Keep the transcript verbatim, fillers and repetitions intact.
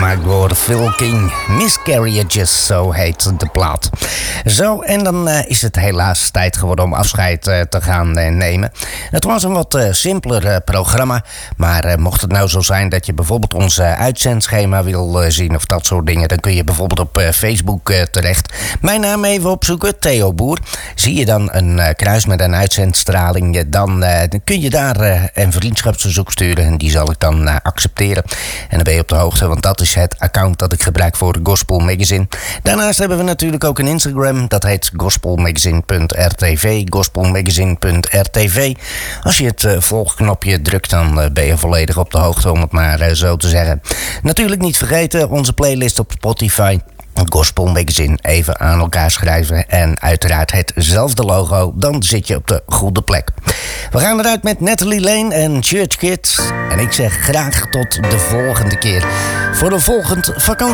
gemaakt door Phil King. Miscarriages, zo heet de plaat. Zo, en dan uh, is het helaas tijd geworden om afscheid uh, te gaan uh, nemen. Het was een wat uh, simpeler uh, programma. Maar uh, mocht het nou zo zijn dat je bijvoorbeeld ons uh, uitzendschema wil uh, zien of dat soort dingen, dan kun je bijvoorbeeld op uh, Facebook uh, terecht. Mijn naam even opzoeken, Theo Boer. Zie je dan een uh, kruis met een uitzendstraling, uh, dan, uh, dan kun je daar uh, een vriendschapsverzoek sturen en die zal ik dan uh, accepteren. En dan ben je op de hoogte, want dat is het account dat ik gebruik voor Gospel Magazine. Daarnaast hebben we natuurlijk ook een Instagram, dat heet gospelmagazine punt r t v, gospelmagazine punt r t v. Als je het uh, volgknopje drukt, dan uh, ben je volledig op de hoogte, om het maar uh, zo te zeggen. Natuurlijk niet vergeten, onze playlist op Spotify. Gospel Magazine even aan elkaar schrijven en uiteraard hetzelfde logo, dan zit je op de goede plek. We gaan eruit met Natalie Lane en Church Kids en ik zeg graag tot de volgende keer voor een volgend vakantie.